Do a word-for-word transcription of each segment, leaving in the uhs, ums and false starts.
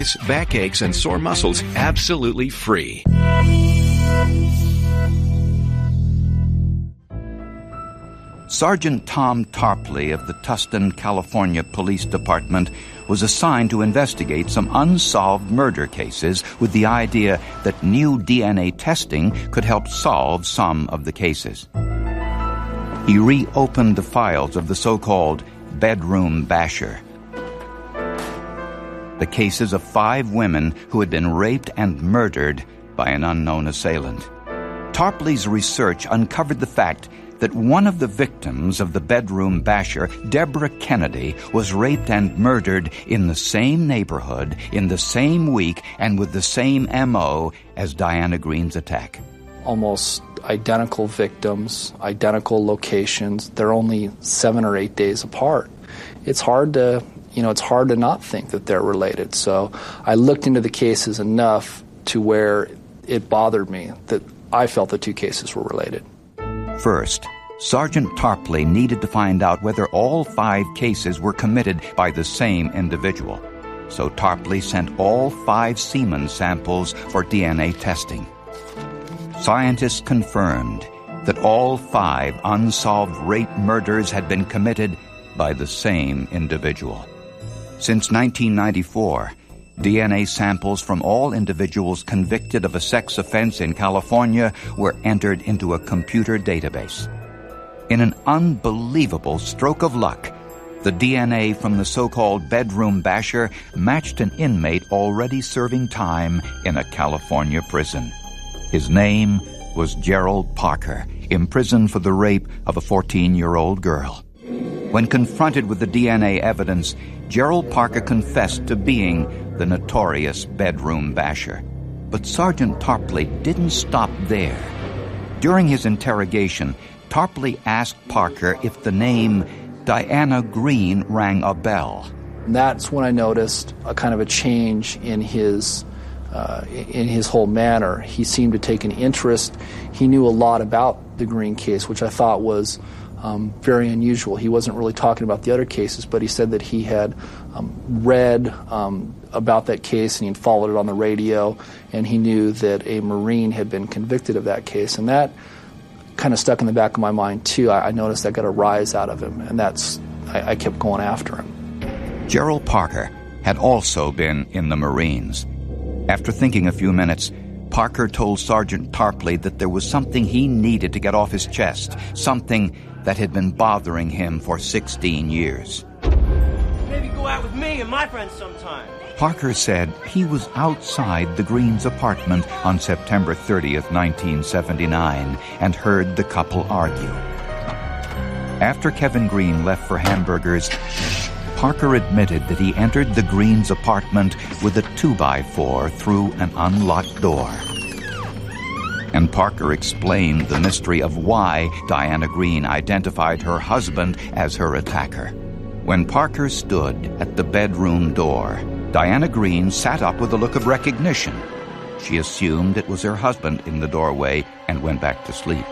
backaches, and sore muscles absolutely free. Sergeant Tom Tarpley of the Tustin, California Police Department was assigned to investigate some unsolved murder cases with the idea that new D N A testing could help solve some of the cases. He reopened the files of the so-called bedroom basher, the cases of five women who had been raped and murdered by an unknown assailant. Tarpley's research uncovered the fact that one of the victims of the bedroom basher, Deborah Kennedy, was raped and murdered in the same neighborhood, in the same week, and with the same M O as Diana Green's attack. Almost identical victims, identical locations. They're only seven or eight days apart. It's hard to, you know, it's hard to not think that they're related. So I looked into the cases enough to where it bothered me that I felt the two cases were related. First, Sergeant Tarpley needed to find out whether all five cases were committed by the same individual. So Tarpley sent all five semen samples for D N A testing. Scientists confirmed that all five unsolved rape murders had been committed by the same individual. Since nineteen ninety-four, D N A samples from all individuals convicted of a sex offense in California were entered into a computer database. In an unbelievable stroke of luck, the D N A from the so-called bedroom basher matched an inmate already serving time in a California prison. His name was Gerald Parker, imprisoned for the rape of a fourteen-year-old girl. When confronted with the D N A evidence, Gerald Parker confessed to being the notorious bedroom basher. But Sergeant Tarpley didn't stop there. During his interrogation, Tarpley asked Parker if the name Diana Green rang a bell. And that's when I noticed a kind of a change in his uh, in his whole manner. He seemed to take an interest. He knew a lot about the Green case, which I thought was Um, very unusual. He wasn't really talking about the other cases, but he said that he had um, read um, about that case and he had followed it on the radio, and he knew that a Marine had been convicted of that case. And that kind of stuck in the back of my mind, too. I, I noticed I got a rise out of him, and that's I, I kept going after him. Gerald Parker had also been in the Marines. After thinking a few minutes, Parker told Sergeant Tarpley that there was something he needed to get off his chest, something that had been bothering him for sixteen years. Maybe go out with me and my friends sometime. Parker said he was outside the Greens' apartment on September thirtieth, nineteen seventy-nine, and heard the couple argue. After Kevin Green left for hamburgers, Parker admitted that he entered the Greens' apartment with a two by four through an unlocked door. And Parker explained the mystery of why Diana Green identified her husband as her attacker. When Parker stood at the bedroom door, Diana Green sat up with a look of recognition. She assumed it was her husband in the doorway and went back to sleep.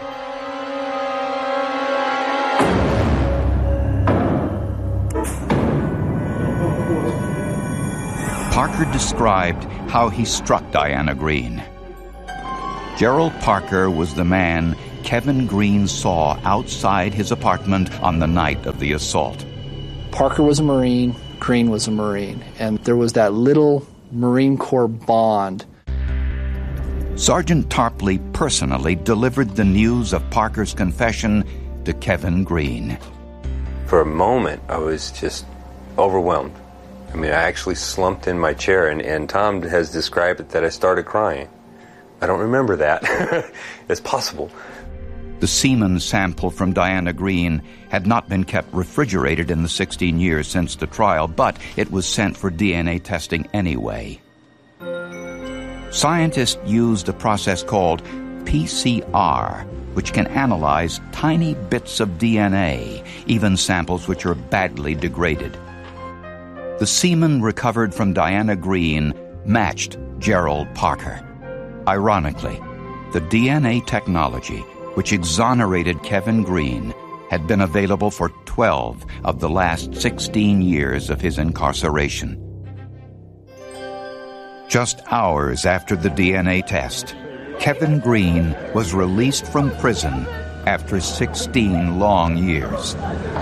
Parker described how he struck Diana Green. Gerald Parker was the man Kevin Green saw outside his apartment on the night of the assault. Parker was a Marine, Green was a Marine, and there was that little Marine Corps bond. Sergeant Tarpley personally delivered the news of Parker's confession to Kevin Green. For a moment, I was just overwhelmed. I mean, I actually slumped in my chair, and, and Tom has described it that I started crying. I don't remember that. It's possible. The semen sample from Diana Green had not been kept refrigerated in the sixteen years since the trial, but it was sent for D N A testing anyway. Scientists used a process called P C R, which can analyze tiny bits of D N A, even samples which are badly degraded. The semen recovered from Diana Green matched Gerald Parker. Ironically, the D N A technology which exonerated Kevin Green had been available for twelve of the last sixteen years of his incarceration. Just hours after the D N A test, Kevin Green was released from prison after sixteen long years.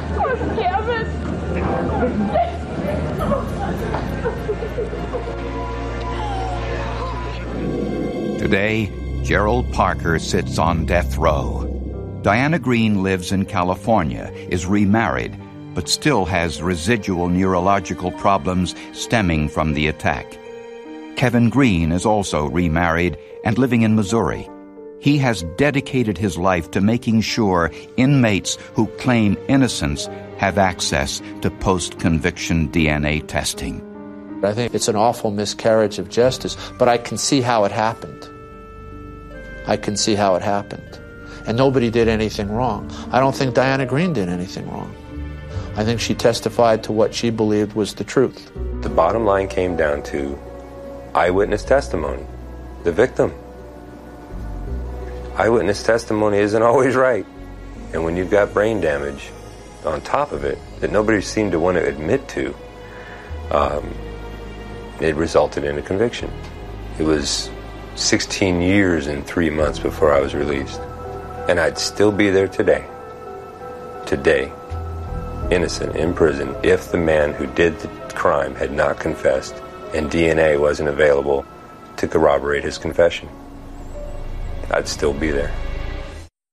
Today, Gerald Parker sits on death row. Diana Green lives in California, is remarried, but still has residual neurological problems stemming from the attack. Kevin Green is also remarried and living in Missouri. He has dedicated his life to making sure inmates who claim innocence have access to post-conviction D N A testing. I think it's an awful miscarriage of justice, but I can see how it happened. I can see how it happened. And nobody did anything wrong. I don't think Diana Green did anything wrong. I think she testified to what she believed was the truth. The bottom line came down to eyewitness testimony, the victim. Eyewitness testimony isn't always right. And when you've got brain damage on top of it that nobody seemed to want to admit to, um, it resulted in a conviction. It was sixteen years and three months before I was released. And I'd still be there today, today, innocent in prison, if the man who did the crime had not confessed and D N A wasn't available to corroborate his confession. I'd still be there.